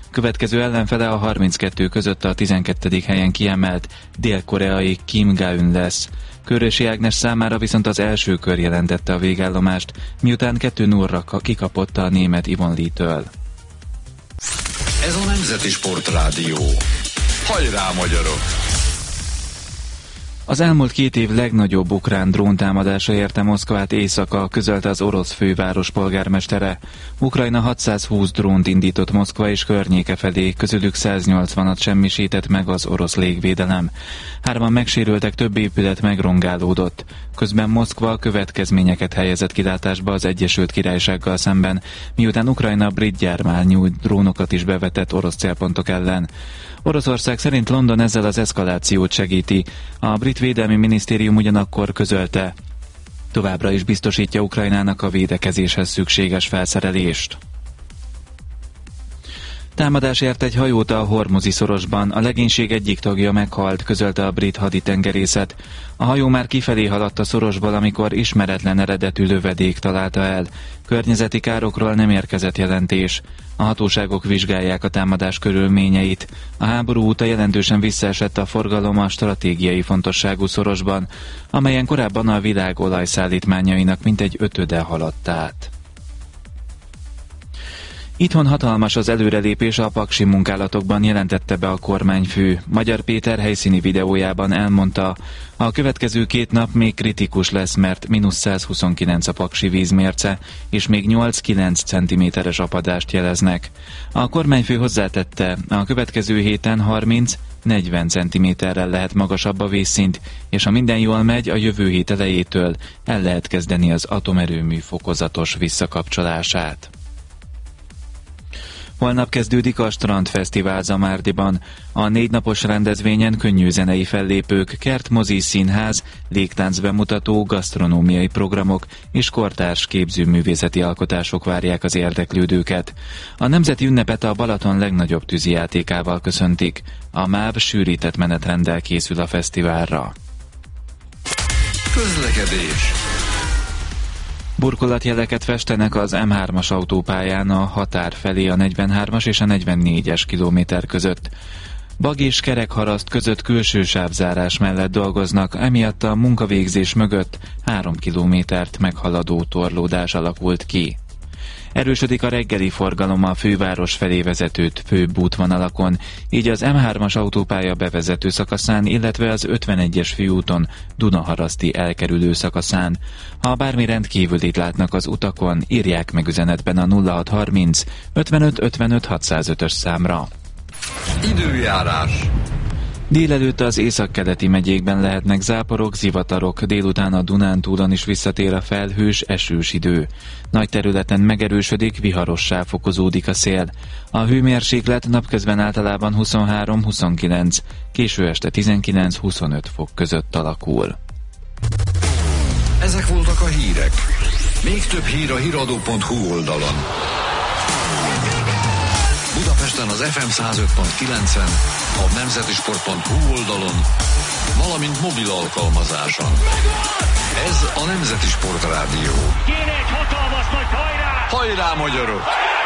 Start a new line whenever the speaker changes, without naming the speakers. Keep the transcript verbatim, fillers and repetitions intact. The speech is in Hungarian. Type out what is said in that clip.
Következő ellenfele a harminckettő között a tizenkettedik helyen kiemelt dél-koreai Kim Ga-eun lesz. Körösi Ágnes számára viszont az első kör jelentette a végállomást, miután kettő nullra kikapott a német Yvonne Lee-től.
Ez a Nemzeti Sportrádió. Hajrá, magyarok!
Az elmúlt két év legnagyobb ukrán dróntámadása érte Moszkvát éjszaka, közölte az orosz főváros polgármestere. Ukrajna hatszázhúsz drónt indított Moszkva és környéke felé, közülük száznyolcvanat semmisített meg az orosz légvédelem. Hárman megsérültek, több épület megrongálódott. Közben Moszkva következményeket helyezett kilátásba az Egyesült Királysággal szemben, miután Ukrajna brit gyármányú drónokat is bevetett orosz célpontok ellen. Oroszország szerint London ezzel az eszkalációt segíti. A brit védelmi minisztérium ugyanakkor közölte, továbbra is biztosítja Ukrajnának a védekezéshez szükséges felszerelést. Támadás ért egy hajót a Hormuzi szorosban, a legénység egyik tagja meghalt, közölte a brit haditengerészet. A hajó már kifelé haladt a szorosból, amikor ismeretlen eredetű lövedék találta el. Környezeti károkról nem érkezett jelentés. A hatóságok vizsgálják a támadás körülményeit. A háború óta jelentősen visszaesett a forgalom a stratégiai fontosságú szorosban, amelyen korábban a világ olajszállítmányainak mintegy ötöde haladt át. Itthon hatalmas az előrelépés a paksi munkálatokban, jelentette be a kormányfő. Magyar Péter helyszíni videójában elmondta, a következő két nap még kritikus lesz, mert mínusz százhuszonkilenc a paksi vízmérce, és még nyolc-kilenc centiméteres apadást jeleznek. A kormányfő hozzátette, a következő héten harminc-negyven centiméterrel lehet magasabb a vízszint, és ha minden jól megy, a jövő hét elejétől el lehet kezdeni az atomerőmű fokozatos visszakapcsolását. Holnap kezdődik a Strandfesztivál Zamárdiban. A négy napos rendezvényen könnyű zenei fellépők, kertmozi, színház, légtánc bemutató, gasztronómiai programok és kortárs képzőművészeti alkotások várják az érdeklődőket. A nemzeti ünnepet a Balaton legnagyobb tűzijátékával köszöntik. A MÁV sűrített menetrenddel készül a fesztiválra.
Közlekedés.
Burkolatjeleket festenek az M hármas autópályán a határ felé a negyvenhármas és a negyvennégyes kilométer között. Bag és kerekharaszt között külső sávzárás mellett dolgoznak, emiatt a munkavégzés mögött három kilométert meghaladó torlódás alakult ki. Erősödik a reggeli forgalom a főváros felé vezető főbb útvonalakon, így az M hármas autópálya bevezető szakaszán, illetve az ötvenegyes főúton Dunaharaszti elkerülő szakaszán. Ha bármi rendkívülit látnak az utakon, írják meg üzenetben a nulla hat harminc ötvenöt ötvenöt hatszázötös számra.
Időjárás.
Délelőtt az északkeleti megyékben lehetnek záporok, zivatarok, délután a Dunántúlon is visszatér a felhős, esős idő. Nagy területen megerősödik, viharossá fokozódik a szél. A hőmérséklet napközben általában huszonhárom-huszonkilenc, késő este tizenkilenc-huszonöt fok között alakul.
Ezek voltak a hírek. Még több hír a híradó pont hu oldalon. Budapesten az ef em száz öt pont kilencen, a nemzetisport pont hu oldalon, valamint mobil alkalmazáson. Ez a Nemzeti Sportrádió.
Kéne egy hatalmas nagy hajrá!
Hajrá, magyarok!